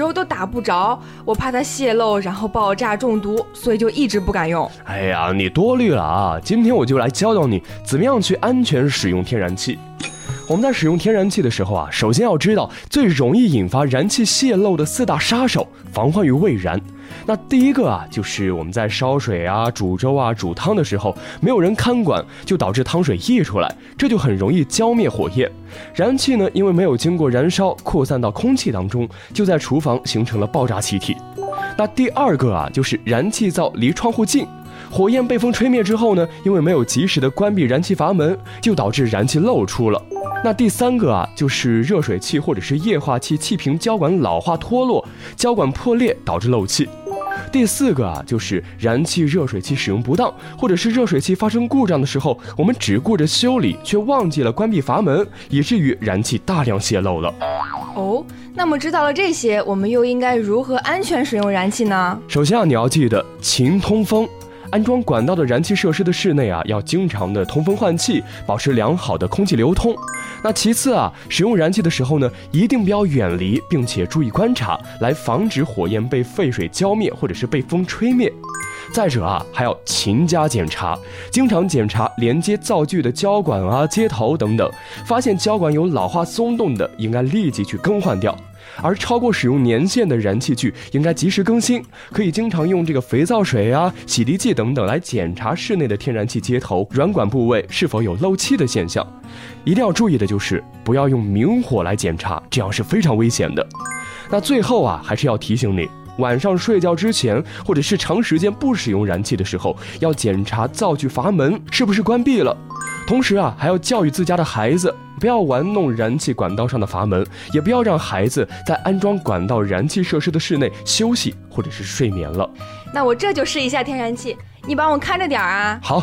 油都打不着，我怕它泄漏然后爆炸中毒，所以就一直不敢用。 哎呀，你多虑了啊！今天我就来教你怎么样去安全使用天然气。我们在使用天然气的时候啊，首先要知道最容易引发燃气泄漏的4大杀手，防患于未然。那第一个啊，就是我们在烧水啊、煮粥啊、煮汤的时候，没有人看管，就导致汤水溢出来，这就很容易浇灭火焰。燃气呢，因为没有经过燃烧，扩散到空气当中，就在厨房形成了爆炸气体。那第二个啊，就是燃气灶离窗户近。火焰被风吹灭之后呢，因为没有及时的关闭燃气阀门，就导致燃气漏出了。那第三个啊，就是热水器或者是液化气气瓶胶管老化脱落，胶管破裂导致漏气。第四个啊，就是燃气热水器使用不当，或者是热水器发生故障的时候，我们只顾着修理，却忘记了关闭阀门，以至于燃气大量泄漏了。 哦，那么知道了这些，我们又应该如何安全使用燃气呢？ 首先啊，你要记得勤通风。安装管道的燃气设施的室内啊，要经常的通风换气，保持良好的空气流通。那其次啊，使用燃气的时候呢，一定不要远离，并且注意观察，来防止火焰被沸水浇灭或者是被风吹灭。再者啊，还要勤加检查，经常检查连接灶具的胶管啊、接头等等，发现胶管有老化松动的，应该立即去更换掉。而超过使用年限的燃气具应该及时更新，可以经常用这个肥皂水啊、洗涤剂等等来检查室内的天然气接头、软管部位是否有漏气的现象。一定要注意的就是不要用明火来检查，这样是非常危险的。那最后啊，还是要提醒你，晚上睡觉之前或者是长时间不使用燃气的时候，要检查灶具阀门是不是关闭了。同时啊，还要教育自家的孩子，不要玩弄燃气管道上的阀门，也不要让孩子在安装管道燃气设施的室内休息或者是睡眠了。 那我这就试一下天然气，你帮我看着点啊。 好。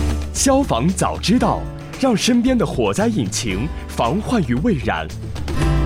消防早知道，让身边的火灾引擎防患于未然。